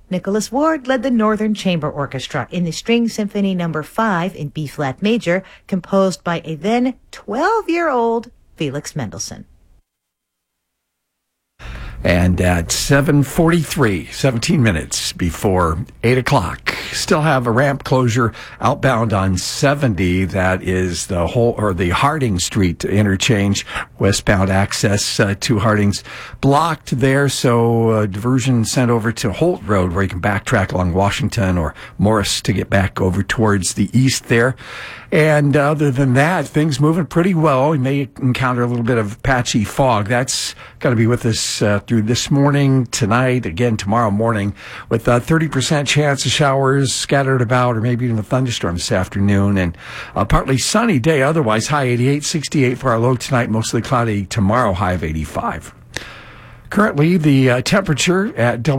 Nicholas Ward led the Northern Chamber Orchestra in the String Symphony No. 5 in B-flat major, composed by a then 12-year-old Felix Mendelssohn. And at 7:43, 17 minutes before 8 o'clock, still have a ramp closure outbound on 70. That is the Harding Street interchange, westbound access to Harding's blocked there. So diversion sent over to Holt Road, where you can backtrack along Washington or Morris to get back over towards the east there. And other than that, things moving pretty well. We may encounter a little bit of patchy fog. That's going to be with us through this morning, tonight, again tomorrow morning, with a 30% chance of showers scattered about, or maybe even a thunderstorm this afternoon. And a partly sunny day otherwise, high 88, 68 for our low tonight, mostly cloudy tomorrow, high of 85. Currently, the temperature at